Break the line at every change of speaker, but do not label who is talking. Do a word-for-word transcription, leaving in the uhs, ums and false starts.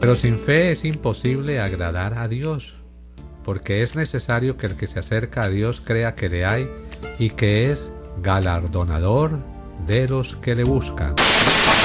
Pero sin fe es imposible agradar a Dios, porque es necesario que el que se acerca a Dios crea que le hay y que es galardonador de los que le buscan.